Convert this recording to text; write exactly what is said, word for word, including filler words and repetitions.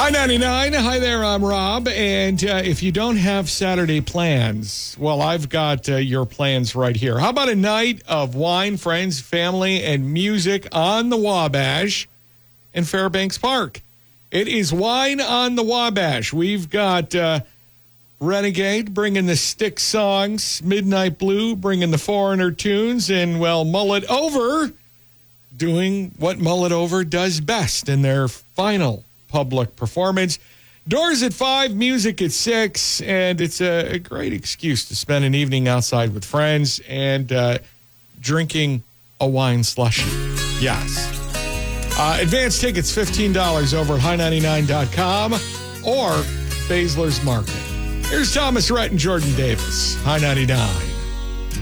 Hi, ninety-nine. Hi there, I'm Rob. And uh, if you don't have Saturday plans, well, I've got uh, your plans right here. How about a night of wine, friends, family, and music on the Wabash in Fairbanks Park? It is Wine on the Wabash. We've got uh, Renegade bringing the stick songs, Midnight Blue bringing the foreigner tunes, and, well, Mull It Over doing what Mull It Over does best in their final public performance. Doors at five, music at six, and it's a, a great excuse to spend an evening outside with friends and uh, drinking a wine slushie. Yes. Uh, advance tickets, fifteen dollars over at high ninety-nine dot com or Baszler's Market. Here's Thomas Rhett and Jordan Davis, High ninety-nine.